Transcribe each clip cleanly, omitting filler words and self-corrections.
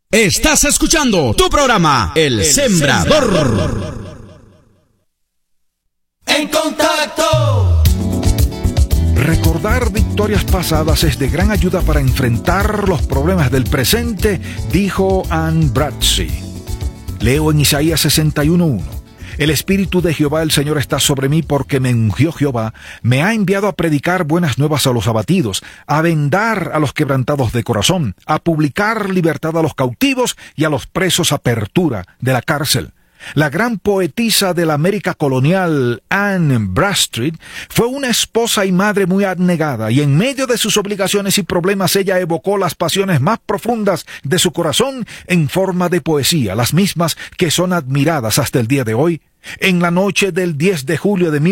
Estás escuchando tu programa El Sembrador. En contacto. Recordar victorias pasadas es de gran ayuda para enfrentar los problemas del presente, dijo Ann Bradsey. Leo en Isaías 61:1. El Espíritu de Jehová el Señor está sobre mí porque me ungió Jehová, me ha enviado a predicar buenas nuevas a los abatidos, a vendar a los quebrantados de corazón, a publicar libertad a los cautivos y a los presos apertura de la cárcel. La gran poetisa de la América colonial, Ann Bradstreet, fue una esposa y madre muy abnegada, y en medio de sus obligaciones y problemas ella evocó las pasiones más profundas de su corazón en forma de poesía, las mismas que son admiradas hasta el día de hoy. En la noche del 10 de julio de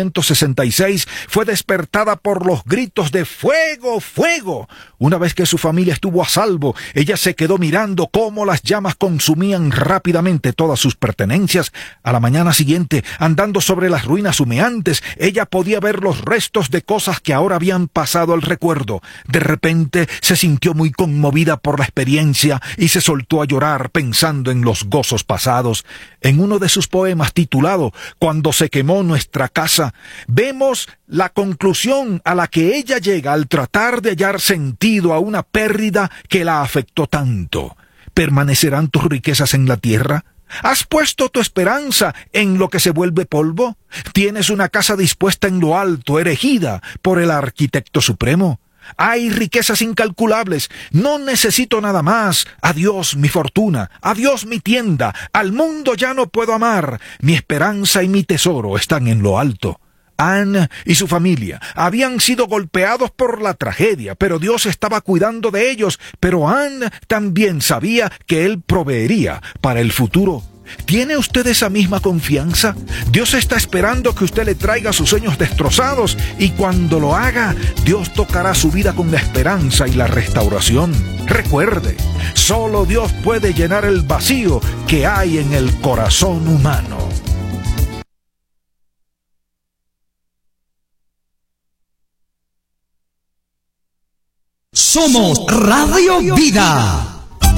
1666 fue despertada por los gritos de ¡fuego, fuego! Una vez que su familia estuvo a salvo, ella se quedó mirando cómo las llamas consumían rápidamente todas sus pertenencias. A la mañana siguiente, andando sobre las ruinas humeantes, ella podía ver los restos de cosas que ahora habían pasado al recuerdo. De repente se sintió muy conmovida por la experiencia y se soltó a llorar pensando en los gozos pasados. En uno de sus poemas titulado Cuando se quemó nuestra casa, vemos la conclusión a la que ella llega al tratar de hallar sentido a una pérdida que la afectó tanto. ¿Permanecerán tus riquezas en la tierra? ¿Has puesto tu esperanza en lo que se vuelve polvo? ¿Tienes una casa dispuesta en lo alto, erigida por el arquitecto supremo? Hay riquezas incalculables, no necesito nada más. Adiós mi fortuna, adiós mi tienda, al mundo ya no puedo amar. Mi esperanza y mi tesoro están en lo alto. Ann y su familia habían sido golpeados por la tragedia, pero Dios estaba cuidando de ellos. Pero Ann también sabía que Él proveería para el futuro. ¿Tiene usted esa misma confianza? Dios está esperando que usted le traiga sus sueños destrozados, y cuando lo haga, Dios tocará su vida con la esperanza y la restauración. Recuerde, solo Dios puede llenar el vacío que hay en el corazón humano. Somos Radio Vida.